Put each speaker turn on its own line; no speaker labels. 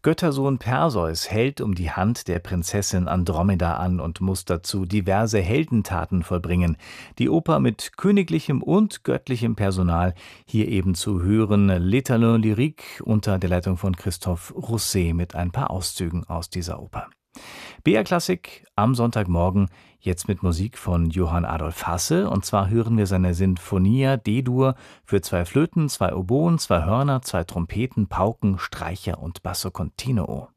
Göttersohn Perseus hält um die Hand der Prinzessin Andromeda an und muss dazu diverse Heldentaten vollbringen. Die Oper mit königlichem und göttlichem Personal, hier eben zu hören L'Étalon Lyrique unter der Leitung von Christophe Rousset mit ein paar Auszügen aus dieser Oper. BR Klassik am Sonntagmorgen, jetzt mit Musik von Johann Adolf Hasse, und zwar hören wir seine Sinfonia D-Dur für 2 Flöten, 2 Oboen, 2 Hörner, 2 Trompeten, Pauken, Streicher und Basso continuo.